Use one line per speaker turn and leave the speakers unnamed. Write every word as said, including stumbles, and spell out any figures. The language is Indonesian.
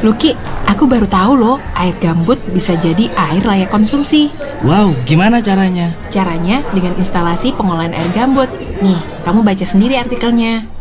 Luki, aku baru tahu loh, air gambut bisa jadi air layak konsumsi.
Wow, gimana caranya?
Caranya dengan instalasi pengolahan air gambut. Nih, kamu baca sendiri artikelnya.